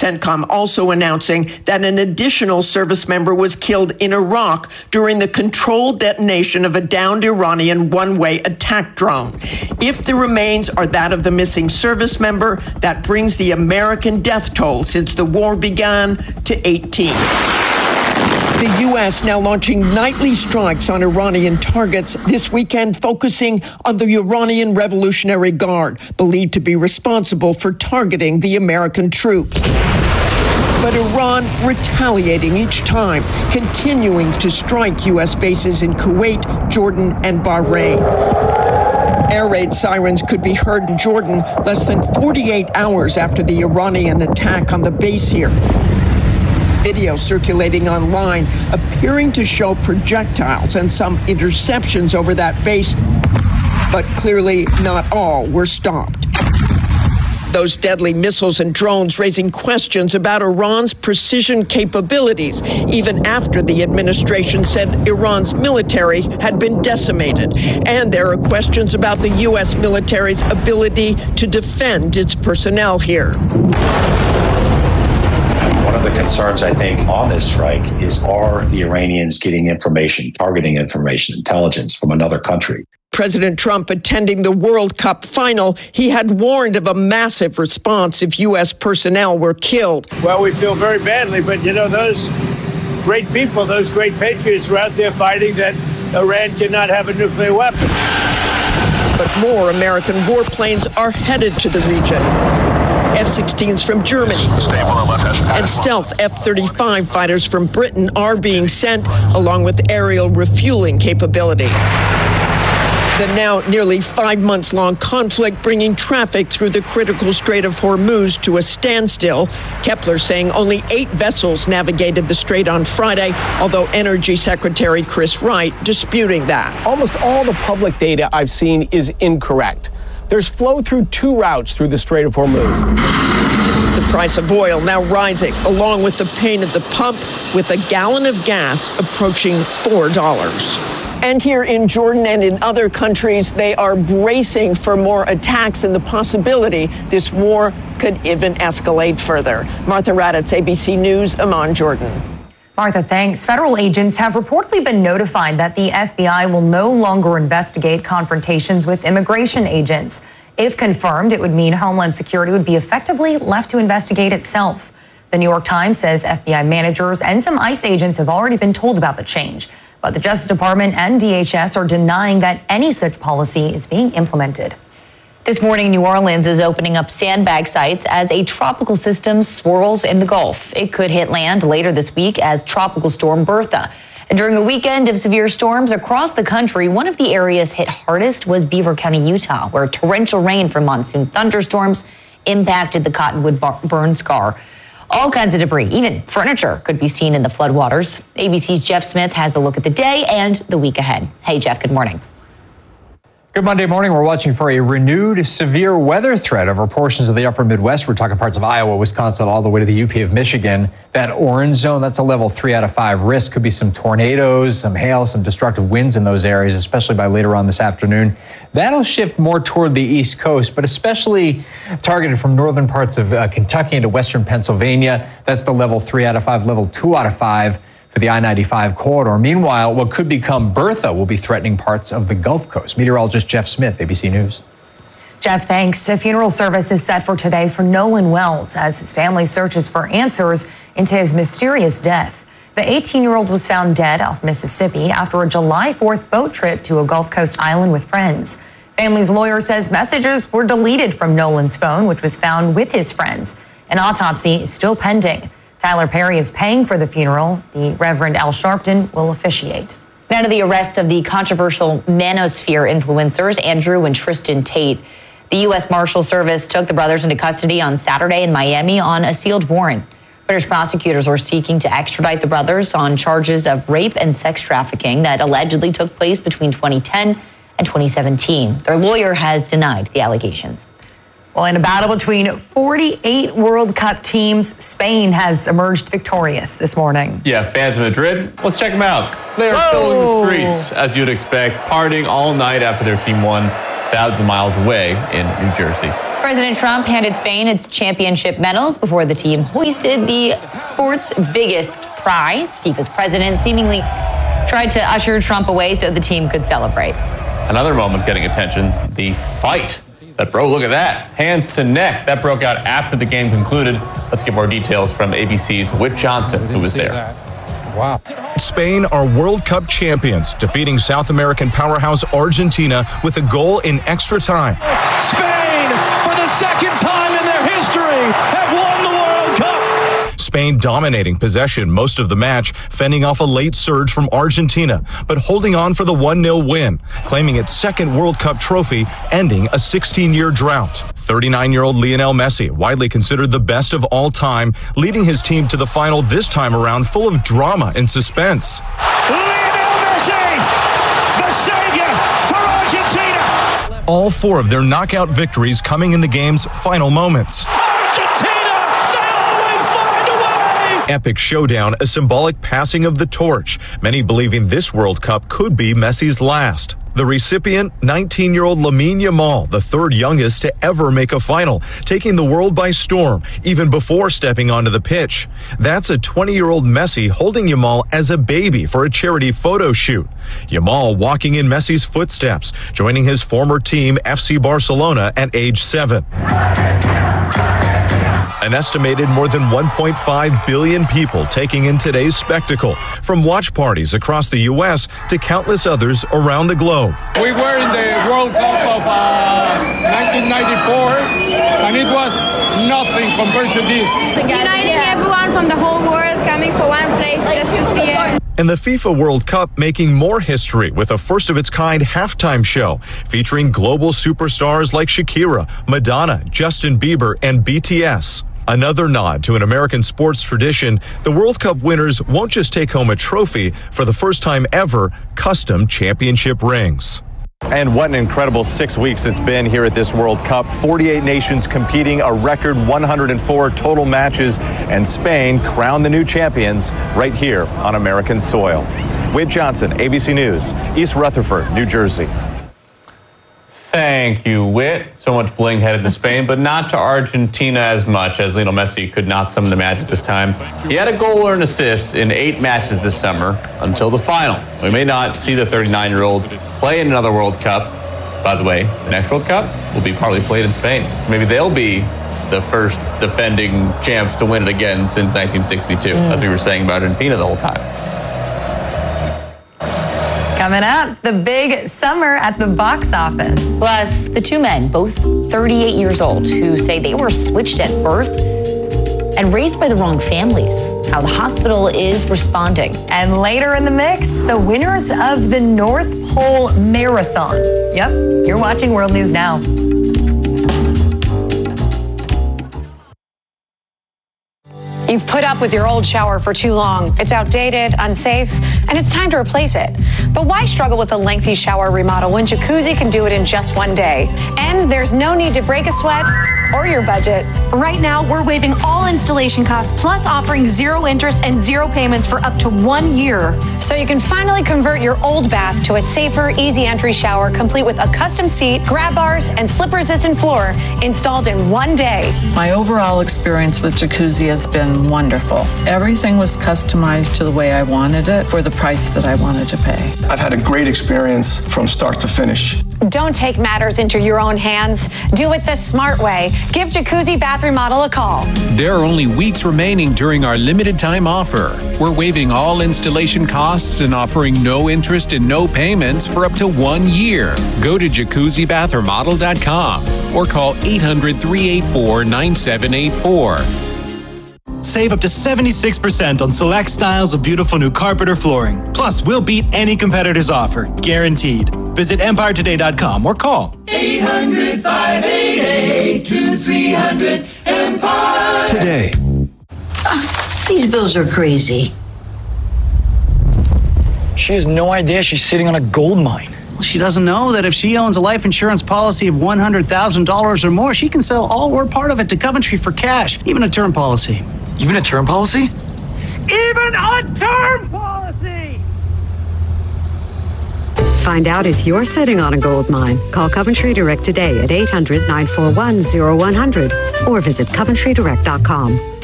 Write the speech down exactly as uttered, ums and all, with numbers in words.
CENTCOM also announcing that an additional service member was killed in Iraq during the controlled detonation of a downed Iranian one-way attack drone. If the remains are that of the missing service member, that brings the American death toll since the war began to eighteen. The U S now launching nightly strikes on Iranian targets this weekend, focusing on the Iranian Revolutionary Guard, believed to be responsible for targeting the American troops. But Iran retaliating each time, continuing to strike U S bases in Kuwait, Jordan, and Bahrain. Air raid sirens could be heard in Jordan less than forty-eight hours after the Iranian attack on the base here. Video circulating online appearing to show projectiles and some interceptions over that base, but clearly not all were stopped. Those deadly missiles and drones raising questions about Iran's precision capabilities, even after the administration said Iran's military had been decimated. And there are questions about the U S military's ability to defend its personnel here. One of the concerns, I think, on this strike is, are the Iranians getting information, targeting information, intelligence from another country? President Trump attending the World Cup final, he had warned of a massive response if U S personnel were killed. Well, we feel very badly, but, you know, those great people, those great patriots were out there fighting that Iran cannot have a nuclear weapon. But more American warplanes are headed to the region. F sixteens from Germany and stealth F thirty-five fighters from Britain are being sent, along with aerial refueling capability. The now nearly five months long conflict bringing traffic through the critical Strait of Hormuz to a standstill. Kepler saying only eight vessels navigated the strait on Friday, although Energy Secretary Chris Wright disputing that. Almost all the public data I've seen is incorrect. There's flow through two routes through the Strait of Hormuz. The price of oil now rising, along with the pain at the pump, with a gallon of gas approaching four dollars. And here in Jordan and in other countries, they are bracing for more attacks and the possibility this war could even escalate further. Martha Raddatz, A B C News, Amman, Jordan. Martha, thanks. Federal agents have reportedly been notified that the F B I will no longer investigate confrontations with immigration agents. If confirmed, it would mean Homeland Security would be effectively left to investigate itself. The New York Times says F B I managers and some ICE agents have already been told about the change. But the Justice Department and D H S are denying that any such policy is being implemented. This morning, New Orleans is opening up sandbag sites as a tropical system swirls in the Gulf. It could hit land later this week as Tropical Storm Bertha. And during a weekend of severe storms across the country, one of the areas hit hardest was Beaver County, Utah, where torrential rain from monsoon thunderstorms impacted the Cottonwood burn scar. All kinds of debris, even furniture, could be seen in the floodwaters. A B C's Jeff Smith has a look at the day and the week ahead. Hey, Jeff, good morning. Good Monday morning. We're watching for a renewed severe weather threat over portions of the upper Midwest. We're talking parts of Iowa, Wisconsin, all the way to the U P of Michigan. That orange zone, that's a level three out of five risk. Could be some tornadoes, some hail, some destructive winds in those areas, especially by later on this afternoon. That'll shift more toward the East Coast, but especially targeted from northern parts of uh, Kentucky into western Pennsylvania. That's the level three out of five, level two out of five. For the I ninety-five corridor. Meanwhile, what could become Bertha will be threatening parts of the Gulf Coast. Meteorologist Jeff Smith, A B C News. Jeff, thanks. A funeral service is set for today for Nolan Wells as his family searches for answers into his mysterious death. The eighteen-year-old was found dead off Mississippi after a July fourth boat trip to a Gulf Coast island with friends. Family's lawyer says messages were deleted from Nolan's phone, which was found with his friends. An autopsy is still pending. Tyler Perry is paying for the funeral. The Reverend Al Sharpton will officiate. Now to the arrest of the controversial Manosphere influencers, Andrew and Tristan Tate. The U S Marshal Service took the brothers into custody on Saturday in Miami on a sealed warrant. British prosecutors are seeking to extradite the brothers on charges of rape and sex trafficking that allegedly took place between twenty ten and twenty seventeen. Their lawyer has denied the allegations. Well, in a battle between forty-eight World Cup teams, Spain has emerged victorious this morning. Yeah, fans of Madrid, let's check them out. They are filling the streets, as you'd expect, partying all night after their team won one thousand miles away in New Jersey. President Trump handed Spain its championship medals before the team hoisted the sport's biggest prize. FIFA's president seemingly tried to usher Trump away so the team could celebrate. Another moment getting attention, the fight. That bro, look at that. Hands to neck. That broke out after the game concluded. Let's get more details from A B C's Whit Johnson, who was there. Wow. Spain are World Cup champions, defeating South American powerhouse Argentina with a goal in extra time. Spain, for the second time in their history, have won the World Cup. Spain dominating possession most of the match, fending off a late surge from Argentina, but holding on for the one nil win, claiming its second World Cup trophy, ending a sixteen-year drought. thirty-nine-year-old Lionel Messi, widely considered the best of all time, leading his team to the final this time around full of drama and suspense. Lionel Messi, the savior for Argentina. All four of their knockout victories coming in the game's final moments. Epic showdown, a symbolic passing of the torch, many believing this World Cup could be Messi's last. The recipient, nineteen-year-old Lamine Yamal, the third youngest to ever make a final, taking the world by storm, even before stepping onto the pitch. That's a twenty-year-old Messi holding Yamal as a baby for a charity photo shoot. Yamal walking in Messi's footsteps, joining his former team, F C Barcelona, at age seven. An estimated more than one point five billion people taking in today's spectacle, from watch parties across the U S to countless others around the globe. We were in the World Cup of uh, nineteen ninety-four, and it was nothing compared to this. Uniting everyone from the whole world coming for one place just to see it. And the FIFA World Cup making more history with a first-of-its-kind halftime show featuring global superstars like Shakira, Madonna, Justin Bieber, and B T S. Another nod to an American sports tradition, the World Cup winners won't just take home a trophy, for the first time ever, custom championship rings. And what an incredible six weeks it's been here at this World Cup. forty-eight nations competing, a record one hundred four total matches, and Spain crowned the new champions right here on American soil. Whit Johnson, A B C News, East Rutherford, New Jersey. Thank you, Whit. So much bling headed to Spain, but not to Argentina as much, as Lionel Messi could not summon the magic this time. He had a goal or an assist in eight matches this summer until the final. We may not see the thirty-nine-year-old play in another World Cup. By the way, the next World Cup will be probably played in Spain. Maybe they'll be the first defending champs to win it again since nineteen sixty-two, mm. as we were saying about Argentina the whole time. Coming up, the big summer at the box office. Plus, the two men, both thirty-eight years old, who say they were switched at birth and raised by the wrong families. How the hospital is responding. And later in the mix, the winners of the North Pole Marathon. Yep, you're watching World News Now. You've put up with your old shower for too long. It's outdated, unsafe, and it's time to replace it. But why struggle with a lengthy shower remodel when Jacuzzi can do it in just one day? And there's no need to break a sweat or your budget. Right now, we're waiving all installation costs, plus offering zero interest and zero payments for up to one year. So you can finally convert your old bath to a safer, easy entry shower, complete with a custom seat, grab bars, and slip-resistant floor installed in one day. My overall experience with Jacuzzi has been wonderful. Everything was customized to the way I wanted it for the price that I wanted to pay. I've had a great experience from start to finish. Don't take matters into your own hands. Do it the smart way. Give Jacuzzi Bath Remodel a call. There are only weeks remaining during our limited time offer. We're waiving all installation costs and offering no interest and no payments for up to one year. Go to jacuzzi bath remodel dot com or call eight hundred, three eight four, nine seven eight four. Save up to seventy-six percent on select styles of beautiful new carpet or flooring. Plus, we'll beat any competitor's offer, guaranteed. Visit empire today dot com or call eight hundred, five eight eight, two three hundred, Empire. Today. Uh, these bills are crazy. She has no idea she's sitting on a gold mine. Well, she doesn't know that if she owns a life insurance policy of one hundred thousand dollars or more, she can sell all or part of it to Coventry for cash, even a term policy. Even a term policy? Even a term policy! Find out if you're sitting on a gold mine. Call Coventry Direct today at eight hundred, nine four one, oh one hundred or visit coventry direct dot com.